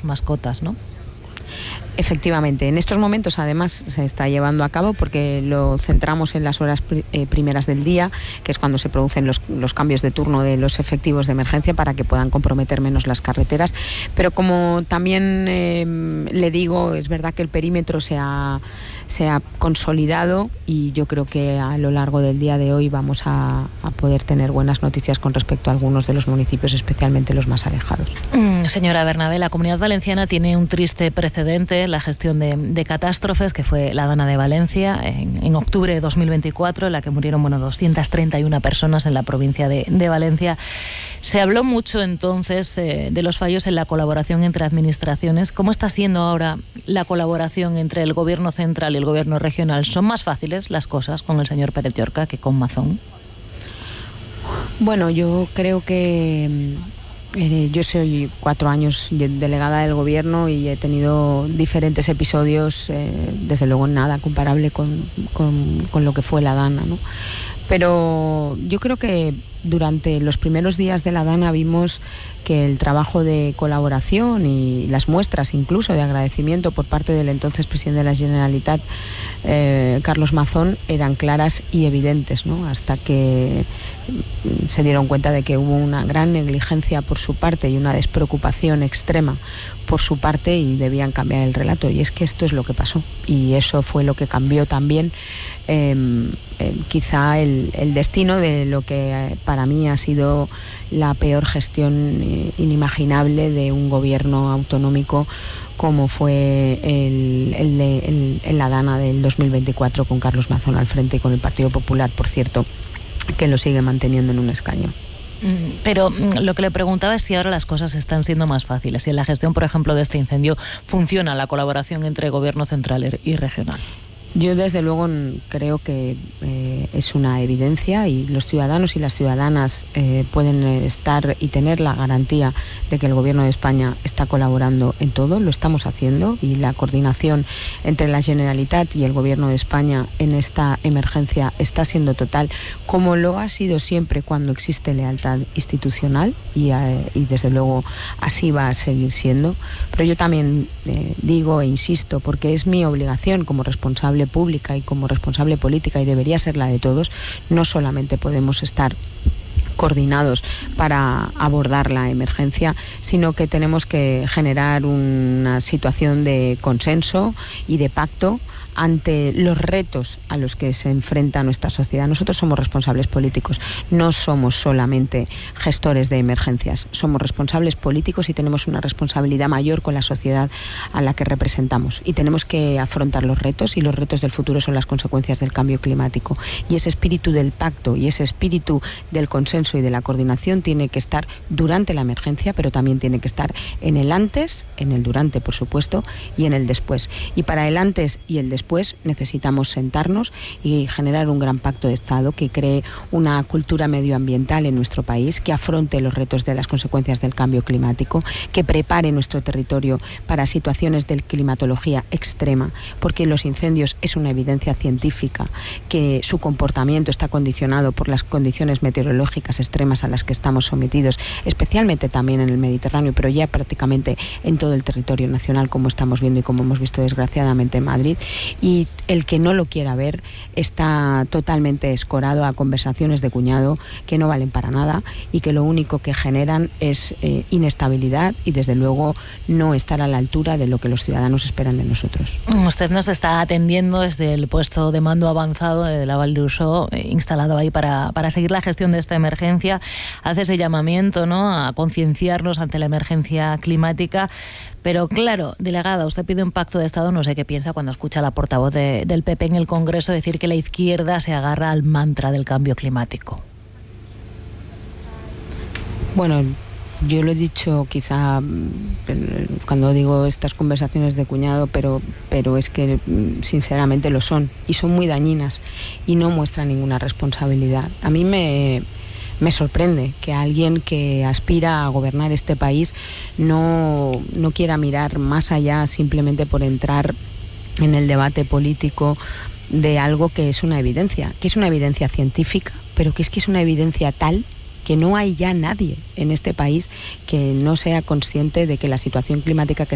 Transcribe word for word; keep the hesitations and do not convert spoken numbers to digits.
mascotas, ¿no? Efectivamente, en estos momentos además se está llevando a cabo porque lo centramos en las horas pri- eh, primeras del día, que es cuando se producen los, los cambios de turno de los efectivos de emergencia para que puedan comprometer menos las carreteras. Pero como también eh, le digo, es verdad que el perímetro se ha, se ha consolidado y yo creo que a lo largo del día de hoy vamos a, a poder tener buenas noticias con respecto a algunos de los municipios, especialmente los más alejados. Mm, señora Bernabé, la Comunidad Valenciana tiene un triste precedente, la gestión de, de catástrofes, que fue la Dana de Valencia en, en octubre de dos mil veinticuatro, en la que murieron bueno, doscientas treinta y una personas en la provincia de, de Valencia. Se habló mucho entonces eh, de los fallos en la colaboración entre administraciones. ¿Cómo está siendo ahora la colaboración entre el gobierno central y el gobierno regional? ¿Son más fáciles las cosas con el señor Pérez Llorca que con Mazón? Bueno, yo creo que eh, yo soy cuatro años de- delegada del gobierno y he tenido diferentes episodios, eh, desde luego nada comparable con, con, con lo que fue la Dana, ¿no? Pero yo creo que durante los primeros días de la Dana vimos que el trabajo de colaboración y las muestras incluso de agradecimiento por parte del entonces presidente de la Generalitat, eh, Carlos Mazón, eran claras y evidentes, ¿no? Hasta que se dieron cuenta de que hubo una gran negligencia por su parte y una despreocupación extrema por su parte y debían cambiar el relato. Y es que esto es lo que pasó y eso fue lo que cambió también eh, eh, quizá el, el destino de lo que eh, para mí ha sido la peor gestión eh, inimaginable de un gobierno autonómico como fue el, el, el, el la Dana del dos mil veinticuatro con Carlos Mazón al frente y con el Partido Popular, por cierto, que lo sigue manteniendo en un escaño. Pero lo que le preguntaba es si ahora las cosas están siendo más fáciles, si en la gestión, por ejemplo, de este incendio funciona la colaboración entre gobierno central y regional. Yo desde luego creo que eh, es una evidencia y los ciudadanos y las ciudadanas eh, pueden estar y tener la garantía de que el Gobierno de España está colaborando en todo, lo estamos haciendo y la coordinación entre la Generalitat y el Gobierno de España en esta emergencia está siendo total, como lo ha sido siempre cuando existe lealtad institucional y, eh, y desde luego así va a seguir siendo. Pero yo también eh, digo e insisto, porque es mi obligación como responsable pública y como responsable política y debería ser la de todos, no solamente podemos estar coordinados para abordar la emergencia, sino que tenemos que generar una situación de consenso y de pacto ante los retos a los que se enfrenta nuestra sociedad. Nosotros somos responsables políticos, no somos solamente gestores de emergencias, somos responsables políticos y tenemos una responsabilidad mayor con la sociedad a la que representamos y tenemos que afrontar los retos y los retos del futuro son las consecuencias del cambio climático y ese espíritu del pacto y ese espíritu del consenso y de la coordinación tiene que estar durante la emergencia, pero también tiene que estar en el antes, en el durante, por supuesto, y en el después. Y para el antes y el después Después necesitamos sentarnos y generar un gran pacto de Estado que cree una cultura medioambiental en nuestro país, que afronte los retos de las consecuencias del cambio climático, que prepare nuestro territorio para situaciones de climatología extrema, porque los incendios es una evidencia científica, que su comportamiento está condicionado por las condiciones meteorológicas extremas a las que estamos sometidos, especialmente también en el Mediterráneo, pero ya prácticamente en todo el territorio nacional, como estamos viendo y como hemos visto desgraciadamente en Madrid. Y el que no lo quiera ver está totalmente escorado a conversaciones de cuñado que no valen para nada y que lo único que generan es eh, inestabilidad y desde luego no estar a la altura de lo que los ciudadanos esperan de nosotros. Usted nos está atendiendo desde el puesto de mando avanzado de la Val d'Uixó, eh, instalado ahí para, para seguir la gestión de esta emergencia. Hace ese llamamiento, ¿no?, a concienciarnos ante la emergencia climática. Pero claro, delegada, usted pide un pacto de Estado, no sé qué piensa cuando escucha a la portavoz de, del P P en el Congreso decir que la izquierda se agarra al mantra del cambio climático. Bueno, yo lo he dicho quizá cuando digo estas conversaciones de cuñado, pero, pero es que sinceramente lo son y son muy dañinas y no muestran ninguna responsabilidad. A mí me... Me sorprende que alguien que aspira a gobernar este país no, no quiera mirar más allá simplemente por entrar en el debate político de algo que es una evidencia, que es una evidencia científica, pero que es que es una evidencia tal que no hay ya nadie en este país que no sea consciente de que la situación climática que